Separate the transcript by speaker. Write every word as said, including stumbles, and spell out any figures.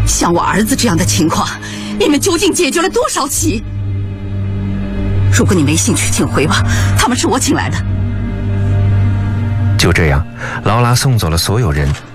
Speaker 1: 像我儿子这样的情况，你们究竟解决了多少起？如果你没兴趣，请回吧，他们是我请来的。
Speaker 2: 就这样，劳拉送走了所有人，